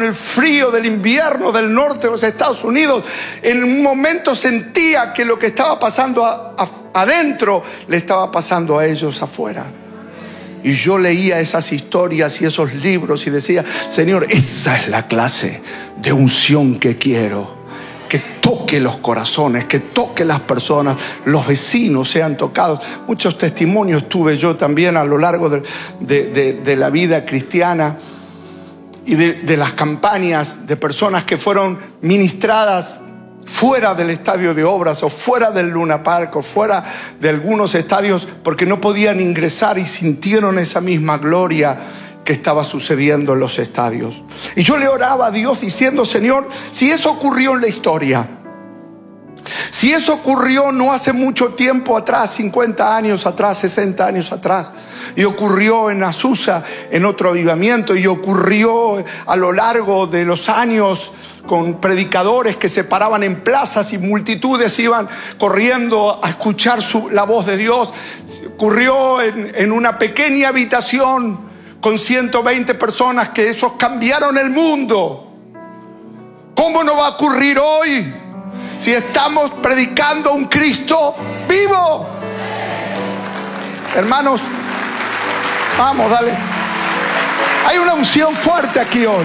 el frío del invierno del norte de los Estados Unidos, en un momento sentía que lo que estaba pasando adentro le estaba pasando a ellos afuera. Y yo leía esas historias y esos libros y decía: Señor, esa es la clase de unción que quiero. Que toque los corazones, que toque las personas, los vecinos sean tocados. Muchos testimonios tuve yo también a lo largo de la vida cristiana y de las campañas de personas que fueron ministradas fuera del estadio de obras o fuera del Luna Park o fuera de algunos estadios porque no podían ingresar y sintieron esa misma gloria que estaba sucediendo en los estadios. Y yo le oraba a Dios diciendo: Señor, si eso ocurrió en la historia, si eso ocurrió no hace mucho tiempo atrás, 50 años atrás, 60 años atrás, y ocurrió en Azusa, en otro avivamiento, y ocurrió a lo largo de los años con predicadores que se paraban en plazas y multitudes iban corriendo a escuchar la voz de Dios, ocurrió en una pequeña habitación con 120 personas, que esos cambiaron el mundo. ¿Cómo no va a ocurrir hoy si estamos predicando un Cristo vivo? Hermanos, vamos, dale. Hay una unción fuerte aquí hoy.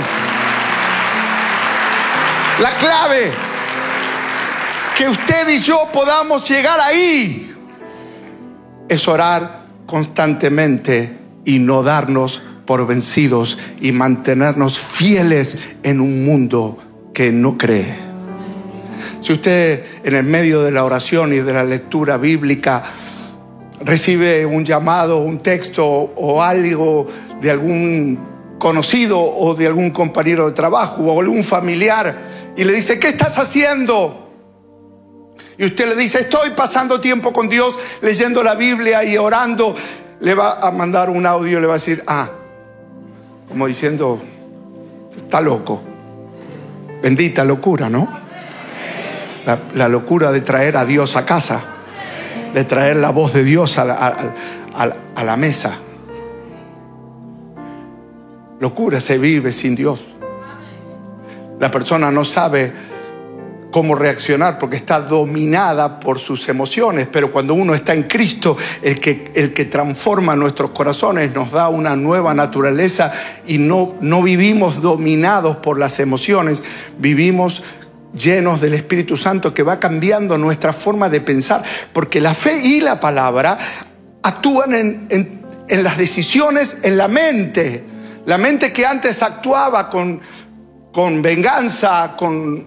La clave que usted y yo podamos llegar ahí es orar constantemente y no darnos por vencidos y mantenernos fieles en un mundo que no cree. Si usted en el medio de la oración y de la lectura bíblica recibe un llamado, un texto o algo de algún conocido o de algún compañero de trabajo o algún familiar y le dice: ¿qué estás haciendo? Y usted le dice: estoy pasando tiempo con Dios, leyendo la Biblia y orando. Le va a mandar un audio y le va a decir: como diciendo, está loco. Bendita locura, ¿no? La locura de traer a Dios a casa, de traer la voz de Dios a la mesa. Locura se vive sin Dios. La persona no sabe cómo reaccionar porque está dominada por sus emociones, pero cuando uno está en Cristo, el que transforma nuestros corazones, nos da una nueva naturaleza y no vivimos dominados por las emociones, vivimos llenos del Espíritu Santo que va cambiando nuestra forma de pensar, porque la fe y la palabra actúan en las decisiones, en la mente que antes actuaba con venganza, con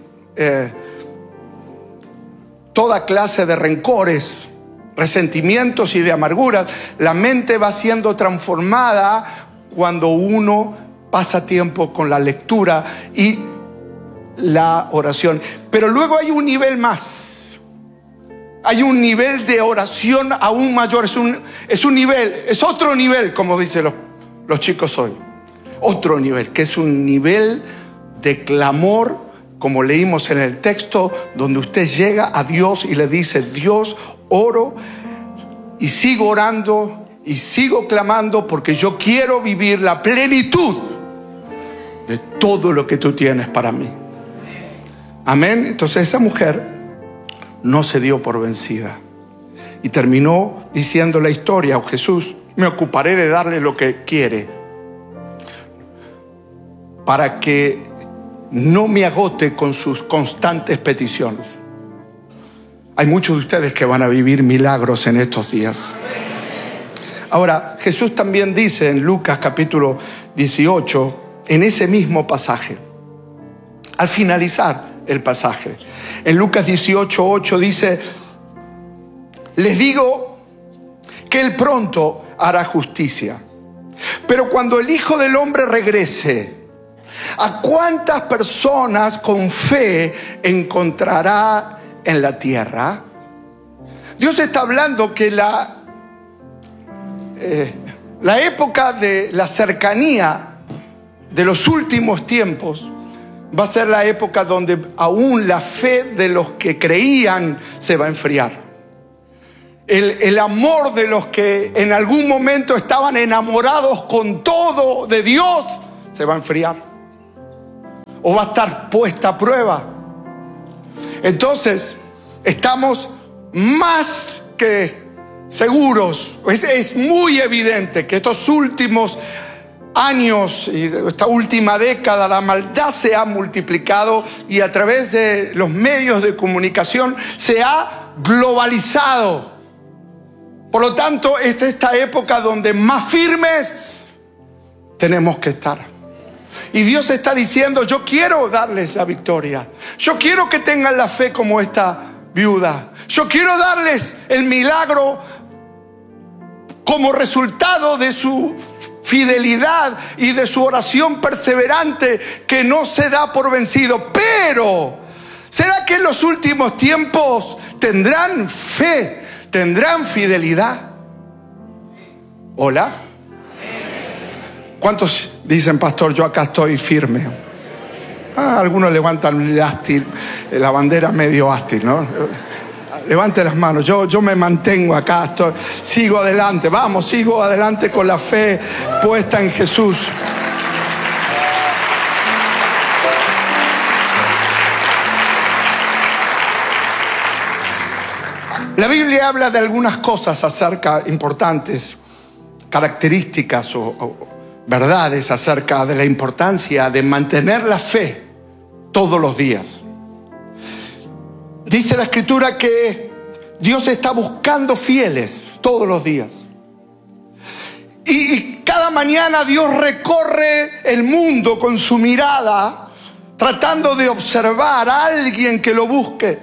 toda clase de rencores, resentimientos y de amarguras. La mente va siendo transformada cuando uno pasa tiempo con la lectura y la oración. Pero luego hay un nivel más. Hay un nivel de oración aún mayor. Es un nivel, es otro nivel, como dicen los chicos hoy. Otro nivel, que es un nivel de clamor, como leímos en el texto, donde usted llega a Dios y le dice: Dios, oro y sigo orando y sigo clamando porque yo quiero vivir la plenitud de todo lo que tú tienes para mí. Amén. Entonces esa mujer no se dio por vencida y terminó diciendo la historia: Jesús, me ocuparé de darle lo que quiere para que no me agote con sus constantes peticiones. Hay muchos de ustedes que van a vivir milagros en estos días. Ahora, Jesús también dice en Lucas capítulo 18, en ese mismo pasaje, al finalizar el pasaje, en Lucas 18:8 dice: les digo que Él pronto hará justicia, pero cuando el Hijo del Hombre regrese, ¿a cuántas personas con fe encontrará en la tierra? Dios está hablando que la época de la cercanía de los últimos tiempos va a ser la época donde aún la fe de los que creían se va a enfriar. El amor de los que en algún momento estaban enamorados con todo de Dios se va a enfriar. o va a estar puesta a prueba. Entonces, estamos más que seguros. Es muy evidente que estos últimos años y esta última década la maldad se ha multiplicado y a través de los medios de comunicación se ha globalizado. Por lo tanto, es esta época donde más firmes tenemos que estar. Y Dios está diciendo: yo quiero darles la victoria. Yo quiero que tengan la fe como esta viuda. Yo quiero darles el milagro como resultado de su fidelidad y de su oración perseverante que no se da por vencido. Pero, ¿será que en los últimos tiempos tendrán fe? ¿Tendrán fidelidad? ¿Hola? ¿Cuántos dicen: pastor, yo acá estoy firme? Algunos levantan el ástil, la bandera medio ástil, ¿no? Levante las manos. Yo me mantengo acá, sigo adelante. Vamos, sigo adelante con la fe puesta en Jesús. La Biblia habla de algunas cosas importantes, características o verdades acerca de la importancia de mantener la fe todos los días. Dice la Escritura que Dios está buscando fieles todos los días. Y cada mañana Dios recorre el mundo con su mirada, tratando de observar a alguien que lo busque.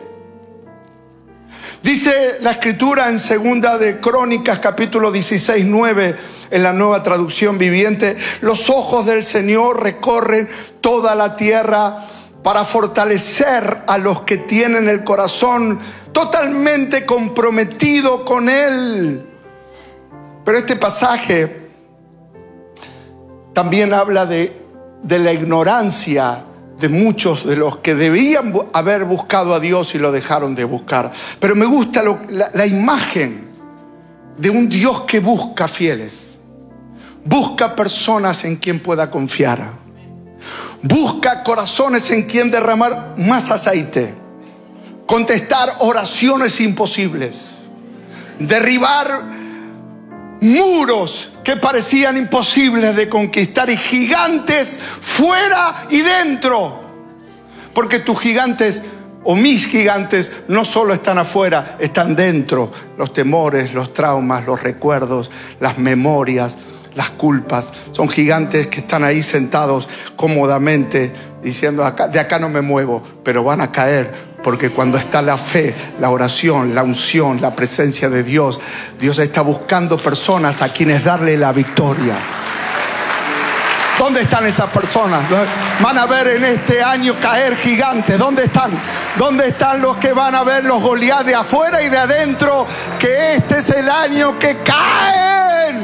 Dice la Escritura en 2 de Crónicas, capítulo 16, 9, en la Nueva Traducción Viviente: los ojos del Señor recorren toda la tierra para fortalecer a los que tienen el corazón totalmente comprometido con Él. Pero este pasaje también habla de la ignorancia de muchos de los que debían haber buscado a Dios y lo dejaron de buscar. Pero me gusta la imagen de un Dios que busca fieles. Busca personas en quien pueda confiar. Busca corazones en quien derramar más aceite. Contestar oraciones imposibles. Derribar muros que parecían imposibles de conquistar y gigantes fuera y dentro. Porque tus gigantes o mis gigantes no solo están afuera, están dentro. Los temores, los traumas, los recuerdos, las memorias, las culpas. Son gigantes que están ahí sentados cómodamente diciendo: de acá no me muevo, pero van a caer. Porque cuando está la fe, la oración, la unción, la presencia de Dios, Dios está buscando personas a quienes darle la victoria. ¿Dónde están esas personas? Van a ver en este año caer gigantes. ¿Dónde están? ¿Dónde están los que van a ver los Goliat de afuera y de adentro? Que este es el año que caen.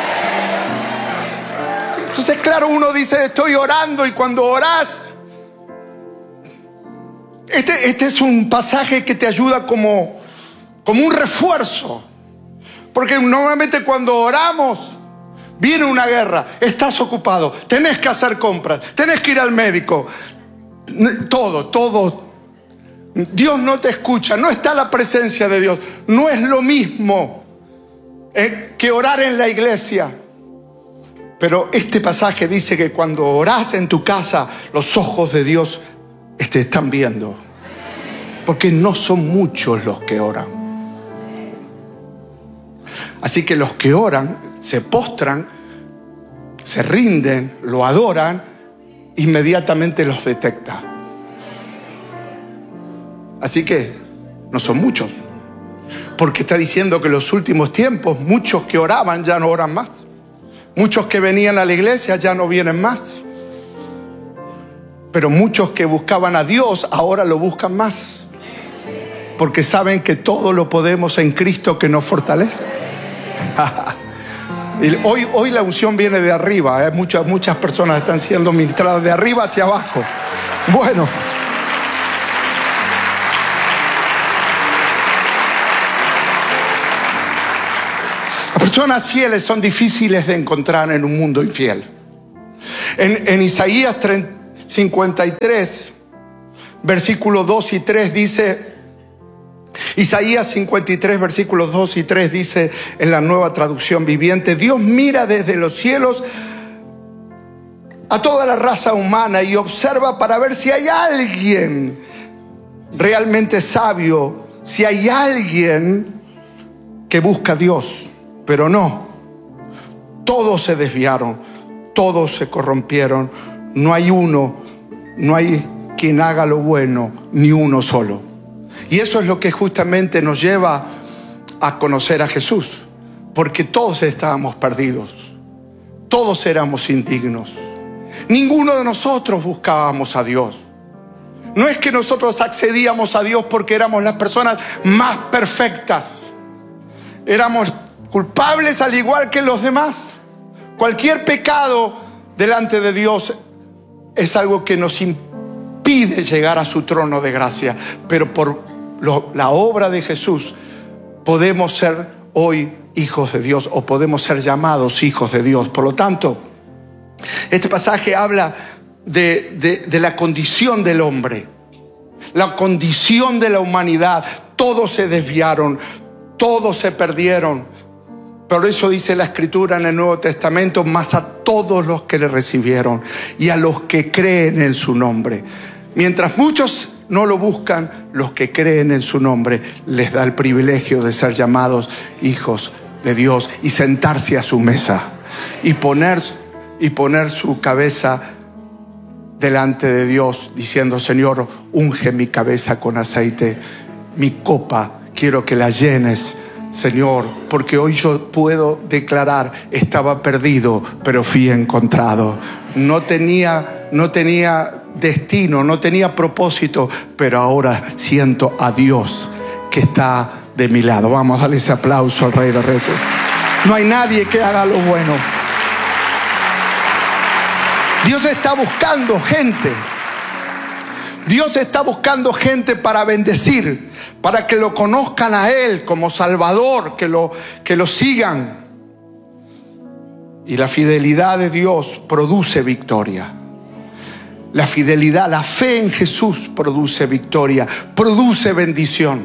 Entonces, claro, uno dice: estoy orando, y cuando orás, este es un pasaje que te ayuda como un refuerzo. Porque normalmente cuando oramos, viene una guerra, estás ocupado, tenés que hacer compras, tenés que ir al médico, todo. Dios no te escucha, no está la presencia de Dios. No es lo mismo que orar en la iglesia. Pero este pasaje dice que cuando orás en tu casa, los ojos de Dios te están viendo. Porque no son muchos los que oran. Así que los que oran se postran, se rinden, lo adoran, inmediatamente los detecta. Así que no son muchos. Porque está diciendo que en los últimos tiempos muchos que oraban ya no oran más. Muchos que venían a la iglesia ya no vienen más. Pero muchos que buscaban a Dios ahora lo buscan más. Porque saben que todo lo podemos en Cristo que nos fortalece. Hoy la unción viene de arriba, ¿eh? Muchas personas están siendo ministradas de arriba hacia abajo. Bueno. Las personas fieles son difíciles de encontrar en un mundo infiel. En Isaías 53, versículos 2 y 3 dice, Isaías 53, versículos 2 y 3 dice en la Nueva Traducción Viviente: Dios mira desde los cielos a toda la raza humana y observa para ver si hay alguien realmente sabio, si hay alguien que busca a Dios. Pero no, todos se desviaron, todos se corrompieron, no hay uno, no hay quien haga lo bueno, ni uno solo. Y eso es lo que justamente nos lleva a conocer a Jesús, porque todos estábamos perdidos, todos éramos indignos, ninguno de nosotros buscábamos a Dios. No es que nosotros accedíamos a Dios porque éramos las personas más perfectas, éramos culpables al igual que los demás. Cualquier pecado delante de Dios es algo que nos impide llegar a su trono de gracia, pero por la obra de Jesús podemos ser hoy hijos de Dios, o podemos ser llamados hijos de Dios. Por lo tanto, este pasaje habla de la condición del hombre, la condición de la humanidad. Todos se desviaron, todos se perdieron. Por eso dice la Escritura en el Nuevo Testamento: mas a todos los que le recibieron y a los que creen en su nombre. Mientras muchos no lo buscan, los que creen en su nombre les da el privilegio de ser llamados hijos de Dios y sentarse a su mesa y poner su cabeza delante de Dios, diciendo: Señor, unge mi cabeza con aceite, mi copa quiero que la llenes, Señor, porque hoy yo puedo declarar: estaba perdido, pero fui encontrado. No tenía destino, no tenía propósito, pero ahora siento a Dios que está de mi lado. Vamos a darle ese aplauso al Rey de Reyes. No hay nadie que haga lo bueno. Dios está buscando gente. Dios está buscando gente para bendecir, para que lo conozcan a Él como Salvador, que lo sigan. Y la fidelidad de Dios produce victoria. La fidelidad, la fe en Jesús produce victoria, produce bendición.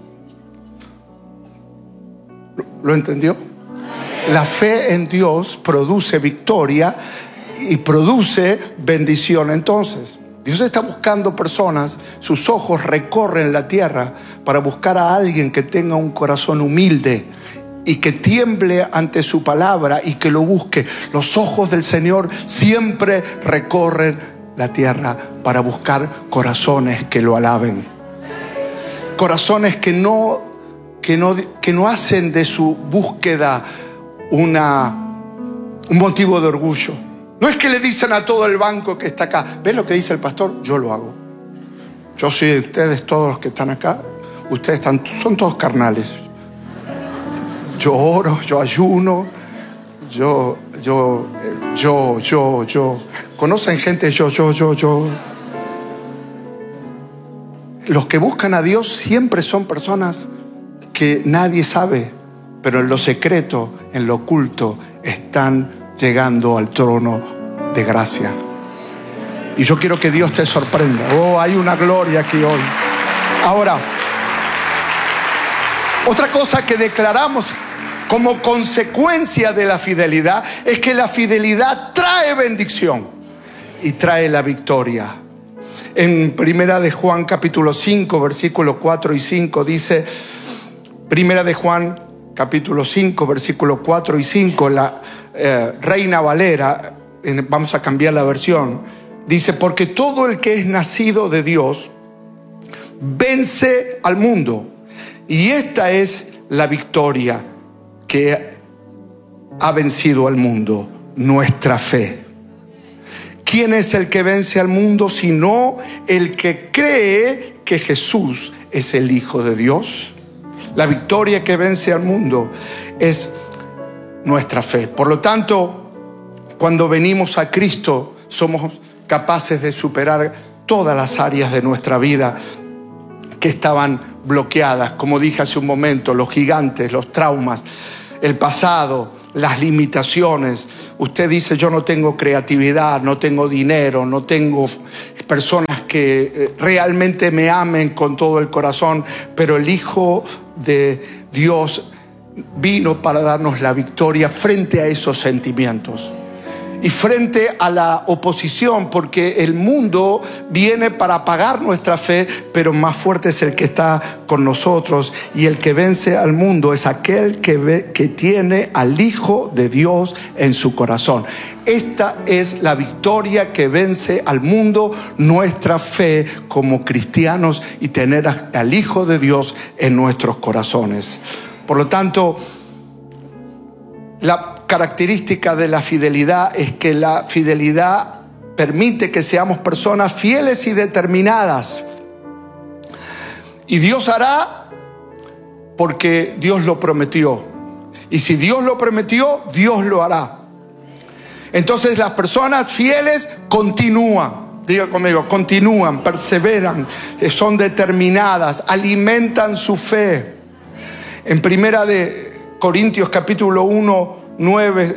¿Lo entendió? La fe en Dios produce victoria y produce bendición. Entonces, Dios está buscando personas, sus ojos recorren la tierra para buscar a alguien que tenga un corazón humilde y que tiemble ante su palabra y que lo busque. Los ojos del Señor siempre recorren la tierra para buscar corazones que lo alaben. Corazones que no hacen de su búsqueda un motivo de orgullo. No es que le dicen a todo el banco que está acá: ¿ves lo que dice el pastor? Yo lo hago. Yo soy de ustedes, todos los que están acá. Ustedes son todos carnales. Yo oro, yo ayuno, yo. ¿Conocen gente? Yo. Los que buscan a Dios siempre son personas que nadie sabe, pero en lo secreto, en lo oculto, están llegando al trono de gracia. Y yo quiero que Dios te sorprenda. Oh, hay una gloria aquí hoy. Ahora, otra cosa que declaramos como consecuencia de la fidelidad es que la fidelidad trae bendición y trae la victoria. En Primera de Juan capítulo 5 versículos 4 y 5 dice, Primera de Juan capítulo 5 versículos 4 y 5, la Reina Valera, vamos a cambiar la versión, dice: porque todo el que es nacido de Dios vence al mundo, y esta es la victoria que ha vencido al mundo, nuestra fe. ¿Quién es el que vence al mundo sino el que cree que Jesús es el Hijo de Dios? La victoria que vence al mundo es nuestra fe. Por lo tanto, cuando venimos a Cristo, somos capaces de superar todas las áreas de nuestra vida que estaban bloqueadas. Como dije hace un momento, los gigantes, los traumas, el pasado, las limitaciones. Usted dice, yo no tengo creatividad, no tengo dinero, no tengo personas que realmente me amen con todo el corazón, pero el Hijo de Dios vino para darnos la victoria frente a esos sentimientos y frente a la oposición, porque el mundo viene para apagar nuestra fe, pero más fuerte es el que está con nosotros, y el que vence al mundo es aquel que tiene al Hijo de Dios en su corazón. Esta es la victoria que vence al mundo, nuestra fe como cristianos, y tener al Hijo de Dios en nuestros corazones. Por lo tanto, la característica de la fidelidad es que la fidelidad permite que seamos personas fieles y determinadas. Y Dios hará porque Dios lo prometió. Y si Dios lo prometió, Dios lo hará. Entonces las personas fieles continúan. Diga conmigo, continúan, perseveran, son determinadas, alimentan su fe. En Primera de Corintios capítulo 1:9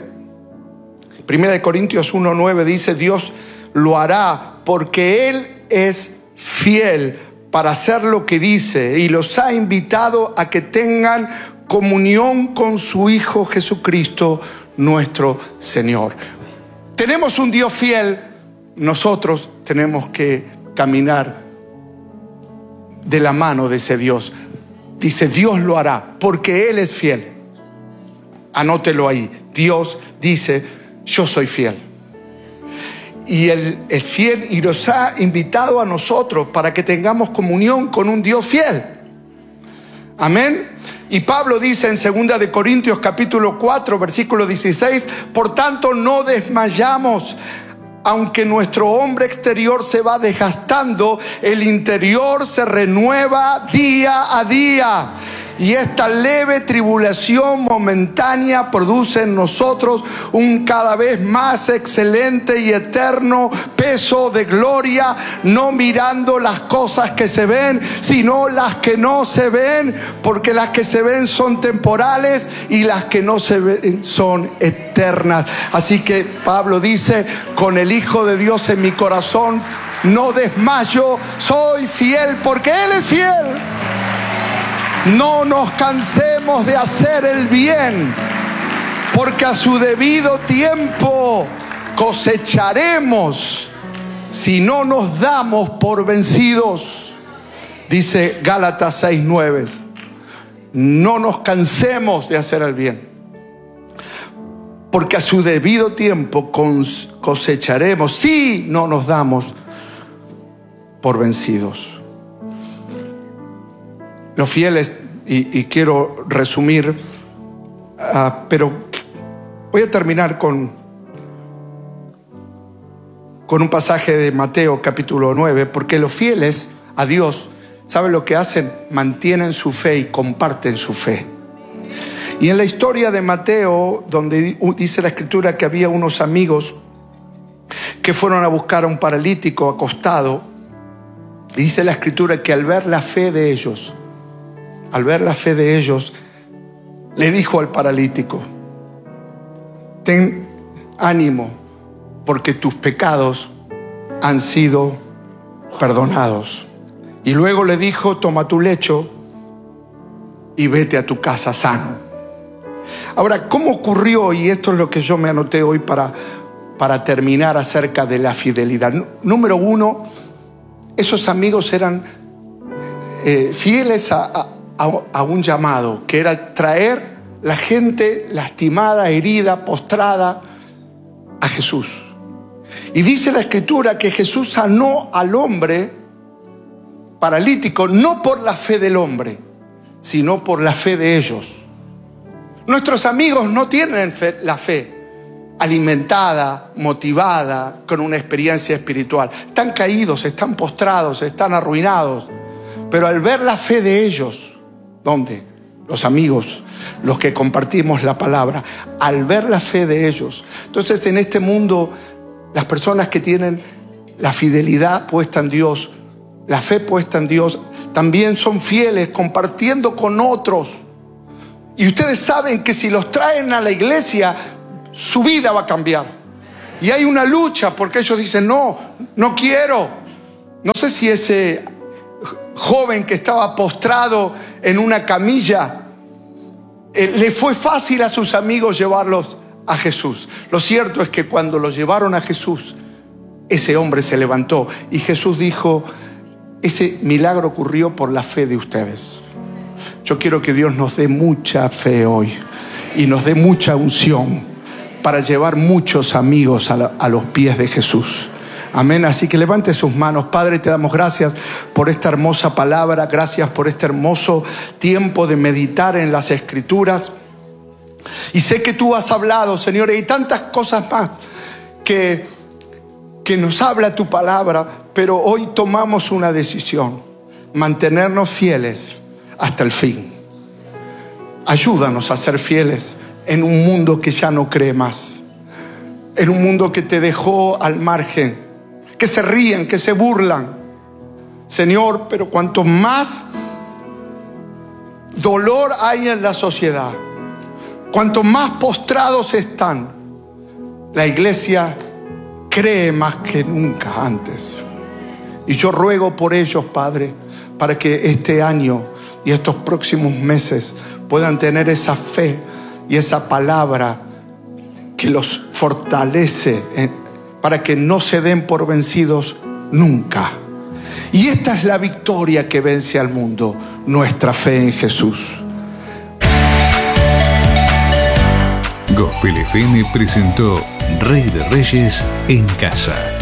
dice, Dios lo hará porque Él es fiel para hacer lo que dice, y los ha invitado a que tengan comunión con su Hijo Jesucristo, nuestro Señor. Tenemos un Dios fiel, nosotros tenemos que caminar de la mano de ese Dios. Dice, Dios lo hará porque Él es fiel. Anótelo ahí. Dios dice, yo soy fiel. Y Él es fiel y nos ha invitado a nosotros para que tengamos comunión con un Dios fiel. Amén. Y Pablo dice en 2 de Corintios capítulo 4, versículo 16, por tanto no desmayamos. Aunque nuestro hombre exterior se va desgastando, el interior se renueva día a día. Y esta leve tribulación momentánea produce en nosotros un cada vez más excelente y eterno peso de gloria, no mirando las cosas que se ven, sino las que no se ven, porque las que se ven son temporales y las que no se ven son eternas. Así que Pablo dice, con el Hijo de Dios en mi corazón no desmayo, soy fiel porque Él es fiel. No nos cansemos de hacer el bien, porque a su debido tiempo cosecharemos si no nos damos por vencidos. Dice Gálatas 6:9. No nos cansemos de hacer el bien, porque a su debido tiempo cosecharemos si no nos damos por vencidos. Los fieles, y quiero resumir, pero voy a terminar con un pasaje de Mateo capítulo 9, porque los fieles a Dios, ¿saben lo que hacen? Mantienen su fe y comparten su fe. Y en la historia de Mateo, donde dice la escritura que había unos amigos que fueron a buscar a un paralítico acostado, dice la escritura que al ver la fe de ellos, le dijo al paralítico, ten ánimo, porque tus pecados han sido perdonados. Y luego le dijo, toma tu lecho y vete a tu casa sano. Ahora, ¿cómo ocurrió? Y esto es lo que yo me anoté hoy para terminar acerca de la fidelidad. Número uno, esos amigos eran fieles a un llamado, que era traer la gente lastimada, herida, postrada a Jesús. Y dice la escritura que Jesús sanó al hombre paralítico, no por la fe del hombre, sino por la fe de ellos. Nuestros amigos no tienen la fe alimentada, motivada, con una experiencia espiritual. Están caídos, están postrados, están arruinados. Pero al ver la fe de ellos, ¿dónde? Los amigos, los que compartimos la palabra, al ver la fe de ellos. Entonces, en este mundo, las personas que tienen la fidelidad puesta en Dios, la fe puesta en Dios, también son fieles compartiendo con otros. Y ustedes saben que si los traen a la iglesia, su vida va a cambiar. Y hay una lucha porque ellos dicen, no quiero. No sé si ese joven que estaba postrado en una camilla, le fue fácil a sus amigos llevarlos a Jesús. Lo cierto es que cuando los llevaron a Jesús, ese hombre se levantó y Jesús dijo, ese milagro ocurrió por la fe de ustedes. Yo quiero que Dios nos dé mucha fe hoy y nos dé mucha unción para llevar muchos amigos a los pies de Jesús. Amén. Así que levante sus manos. Padre, te damos gracias por esta hermosa palabra. Gracias por este hermoso tiempo de meditar en las Escrituras. Y sé que tú has hablado, Señor, y tantas cosas más que nos habla tu palabra. Pero hoy tomamos una decisión: mantenernos fieles hasta el fin. Ayúdanos a ser fieles en un mundo que ya no cree más, en un mundo que te dejó al margen, que se ríen, que se burlan, Señor. Pero cuanto más dolor hay en la sociedad, cuanto más postrados están, la iglesia cree más que nunca antes. Y yo ruego por ellos, Padre, para que este año y estos próximos meses puedan tener esa fe y esa palabra que los fortalece, para que no se den por vencidos nunca. Y esta es la victoria que vence al mundo: nuestra fe en Jesús. Gospel FM presentó Rey de Reyes en Casa.